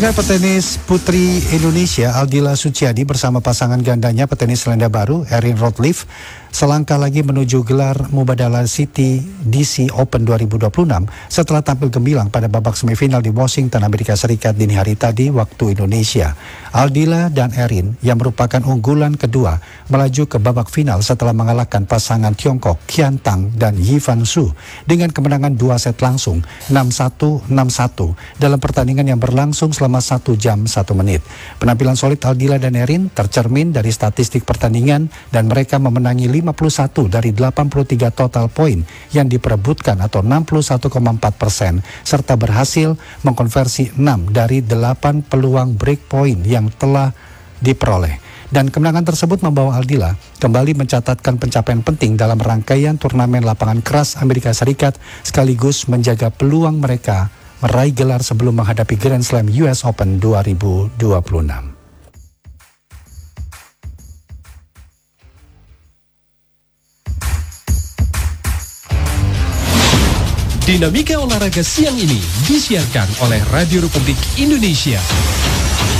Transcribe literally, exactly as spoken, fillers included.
Petenis putri Indonesia Aldila Suciadi bersama pasangan gandanya petenis Selandia Baru Erin Routliffe selangkah lagi menuju gelar Mubadala City D C Open dua ribu dua puluh enam setelah tampil gemilang pada babak semifinal di Washington, Amerika Serikat dini hari tadi waktu Indonesia. Aldila dan Erin yang merupakan unggulan kedua melaju ke babak final setelah mengalahkan pasangan Tiongkok Qian Tang dan Yi Fan Su dengan kemenangan dua set langsung enam satu enam satu dalam pertandingan yang berlangsung selama satu jam satu menit. Penampilan solid Aldila dan Erin tercermin dari statistik pertandingan dan mereka memenangi lima puluh satu dari delapan puluh tiga total poin yang diperebutkan atau enam puluh satu koma empat persen serta berhasil mengkonversi enam dari delapan peluang break point yang telah diperoleh. Dan kemenangan tersebut membawa Aldila kembali mencatatkan pencapaian penting dalam rangkaian turnamen lapangan keras Amerika Serikat sekaligus menjaga peluang mereka meraih gelar sebelum menghadapi Grand Slam U S Open dua ribu dua puluh enam. Dinamika olahraga siang ini disiarkan oleh Radio Republik Indonesia.